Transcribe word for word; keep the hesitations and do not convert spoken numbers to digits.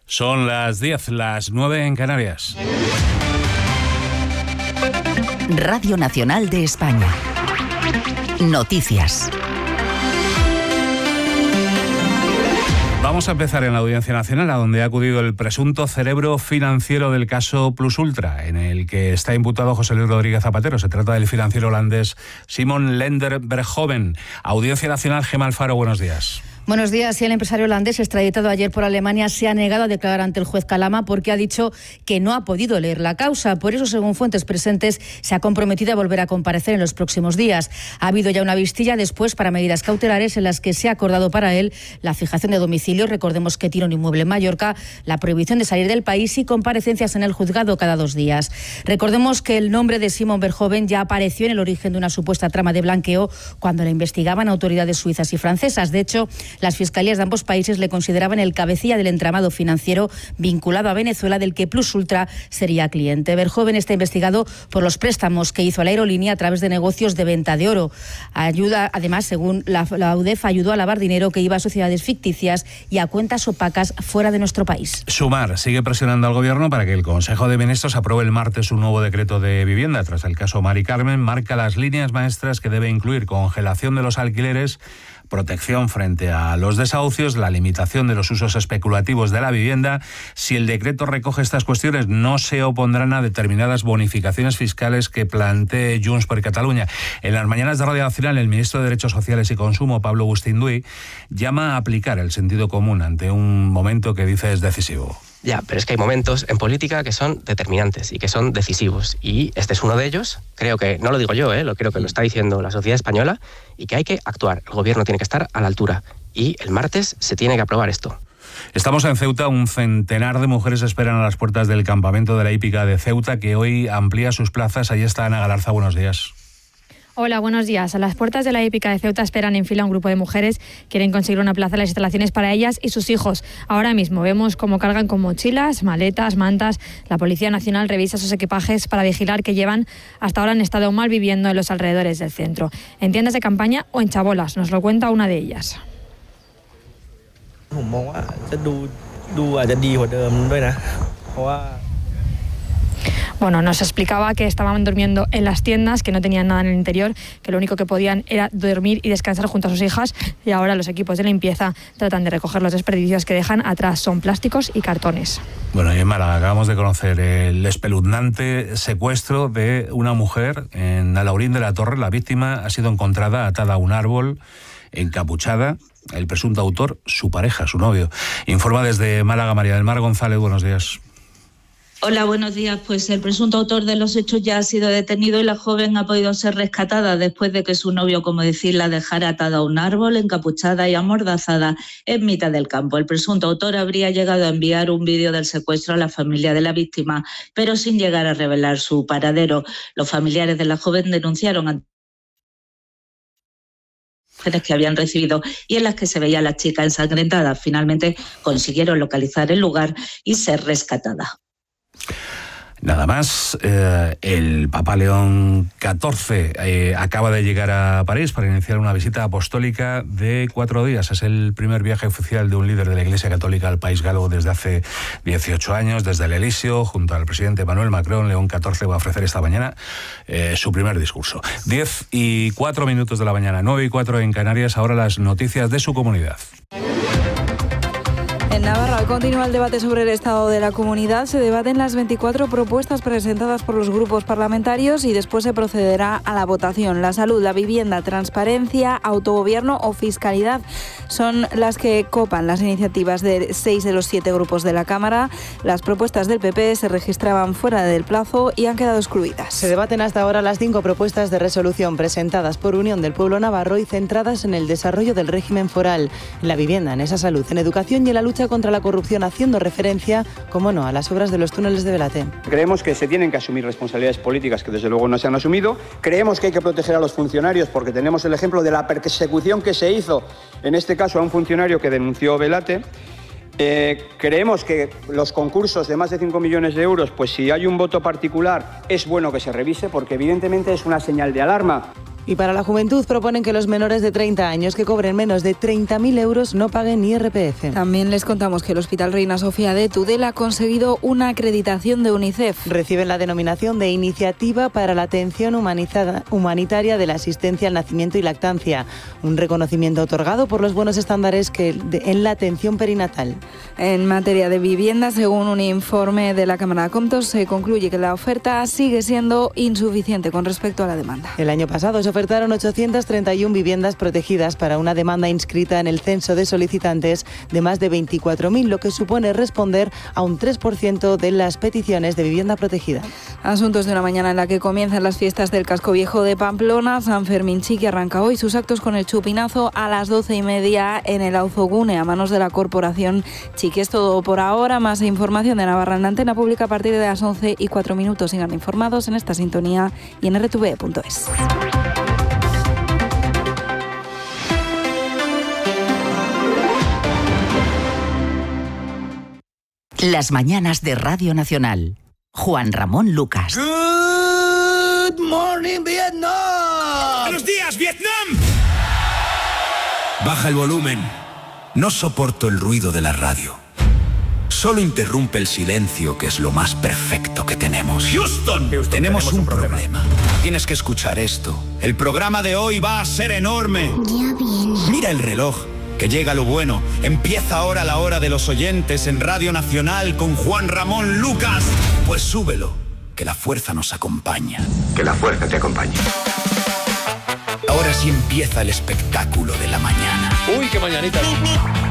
Son las diez, las nueve en Canarias. Radio Nacional de España. Noticias. Vamos a empezar en la Audiencia Nacional, a donde ha acudido el presunto cerebro financiero del caso Plus Ultra, en el que está imputado José Luis Rodríguez Zapatero. Se trata del financiero holandés Simon Lender Berghoven. Audiencia Nacional, Gemma Alfaro, buenos días. Buenos días. Y el empresario holandés, extraditado ayer por Alemania, se ha negado a declarar ante el juez Calama porque ha dicho que no ha podido leer la causa. Por eso, según fuentes presentes, se ha comprometido a volver a comparecer en los próximos días. Ha habido ya una vistilla después para medidas cautelares en las que se ha acordado para él la fijación de domicilio, recordemos que tiene un inmueble en Mallorca, la prohibición de salir del país y comparecencias en el juzgado cada dos días. Recordemos que el nombre de Simon Berghoven ya apareció en el origen de una supuesta trama de blanqueo cuando la investigaban autoridades suizas y francesas. De hecho, las fiscalías de ambos países le consideraban el cabecilla del entramado financiero vinculado a Venezuela, del que Plus Ultra sería cliente. Berghoven está investigado por los préstamos que hizo a la aerolínea a través de negocios de venta de oro. Ayuda, además, según la, la UDEF, ayudó a lavar dinero que iba a sociedades ficticias y a cuentas opacas fuera de nuestro país. Sumar sigue presionando al Gobierno para que el Consejo de Ministros apruebe el martes un nuevo decreto de vivienda. Tras el caso Mari Carmen, marca las líneas maestras que debe incluir congelación de los alquileres, protección frente a los desahucios, la limitación de los usos especulativos de la vivienda. Si el decreto recoge estas cuestiones, no se opondrán a determinadas bonificaciones fiscales que plantee Junts per Catalunya. En las mañanas de Radio Nacional, el ministro de Derechos Sociales y Consumo, Pablo Bustinduy, llama a aplicar el sentido común ante un momento que dice es decisivo. Ya, pero es que hay momentos en política que son determinantes y que son decisivos. Y este es uno de ellos. Creo que, no lo digo yo, ¿eh? lo creo que lo está diciendo la sociedad española, y que hay que actuar. El Gobierno tiene que estar a la altura. Y el martes se tiene que aprobar esto. Estamos en Ceuta. Un centenar de mujeres esperan a las puertas del campamento de la hípica de Ceuta, que hoy amplía sus plazas. Ahí está Ana Galarza. Buenos días. Hola, buenos días. A las puertas de la hípica de Ceuta esperan en fila un grupo de mujeres. Quieren conseguir una plaza en las instalaciones para ellas y sus hijos. Ahora mismo vemos cómo cargan con mochilas, maletas, mantas. La Policía Nacional revisa sus equipajes para vigilar que llevan. Hasta ahora han estado mal viviendo en los alrededores del centro, en tiendas de campaña o en chabolas. Nos lo cuenta una de ellas. Bueno, nos explicaba que estaban durmiendo en las tiendas, que no tenían nada en el interior, que lo único que podían era dormir y descansar junto a sus hijas, y ahora los equipos de limpieza tratan de recoger los desperdicios que dejan atrás. Son plásticos y cartones. Bueno, y en Málaga acabamos de conocer el espeluznante secuestro de una mujer en Alhaurín de la Torre. La víctima ha sido encontrada atada a un árbol, encapuchada. El presunto autor, su pareja, su novio. Informa desde Málaga María del Mar González. Buenos días. Hola, buenos días. Pues el presunto autor de los hechos ya ha sido detenido y la joven ha podido ser rescatada después de que su novio, como decir, la dejara atada a un árbol, encapuchada y amordazada en mitad del campo. El presunto autor habría llegado a enviar un vídeo del secuestro a la familia de la víctima, pero sin llegar a revelar su paradero. Los familiares de la joven denunciaron ante que habían recibido y en las que se veía a la chica ensangrentada. Finalmente consiguieron localizar el lugar y ser rescatada. Nada más, eh, el Papa León catorce eh, acaba de llegar a París para iniciar una visita apostólica de cuatro días. Es el primer viaje oficial de un líder de la Iglesia Católica al país galo desde hace dieciocho años. Desde el Elíseo, junto al presidente Emmanuel Macron, León catorce va a ofrecer esta mañana eh, su primer discurso. diez y cuatro minutos de la mañana, nueve y cuatro en Canarias. Ahora las noticias de su comunidad. En Navarra continúa el debate sobre el estado de la comunidad. Se debaten las veinticuatro propuestas presentadas por los grupos parlamentarios y después se procederá a la votación. La salud, la vivienda, transparencia, autogobierno o fiscalidad son las que copan las iniciativas de seis de los siete grupos de la Cámara. Las propuestas del P P se registraban fuera del plazo y han quedado excluidas. Se debaten hasta ahora las cinco propuestas de resolución presentadas por Unión del Pueblo Navarro y centradas en el desarrollo del régimen foral, en la vivienda, en esa salud, en educación y en la lucha contra la corrupción, haciendo referencia, como no, a las obras de los túneles de Belate. Creemos que se tienen que asumir responsabilidades políticas que desde luego no se han asumido. Creemos que hay que proteger a los funcionarios porque tenemos el ejemplo de la persecución que se hizo, en este caso a un funcionario que denunció Belate. Eh, creemos que los concursos de más de cinco millones de euros, pues si hay un voto particular, es bueno que se revise porque evidentemente es una señal de alarma. Y para la juventud proponen que los menores de treinta años que cobren menos de treinta mil euros no paguen I R P F. También les contamos que el Hospital Reina Sofía de Tudela ha conseguido una acreditación de UNICEF. Reciben la denominación de Iniciativa para la Atención Humanizada, Humanitaria de la Asistencia al Nacimiento y Lactancia, un reconocimiento otorgado por los buenos estándares que de, en la atención perinatal. En materia de vivienda, según un informe de la Cámara de Comptos, se concluye que la oferta sigue siendo insuficiente con respecto a la demanda. El año pasado se ofertaron ochocientas treinta y una viviendas protegidas para una demanda inscrita en el censo de solicitantes de más de veinticuatro mil, lo que supone responder a un tres por ciento de las peticiones de vivienda protegida. Asuntos de una mañana en la que comienzan las fiestas del Casco Viejo de Pamplona. San Fermín Chiqui arranca hoy sus actos con el chupinazo a las doce y media en el Auzogune, a manos de la Corporación Chiqui. Es todo por ahora. Más información de Navarra en la antena pública a partir de las once y cuatro minutos. Sigan informados en esta sintonía y en r t v punto es. Las mañanas de Radio Nacional. Juan Ramón Lucas. Good morning, Vietnam. Buenos días, Vietnam. Baja el volumen. No soporto el ruido de la radio. Solo interrumpe el silencio, que es lo más perfecto que tenemos. Houston, Houston tenemos, tenemos un, un problema. problema. Tienes que escuchar esto. El programa de hoy va a ser enorme. Ya viene. Mira el reloj, que llega lo bueno. Empieza ahora la hora de los oyentes en Radio Nacional con Juan Ramón Lucas. Pues súbelo, que la fuerza nos acompaña. Que la fuerza te acompañe. Ahora sí empieza el espectáculo de la mañana. Uy, qué mañanita.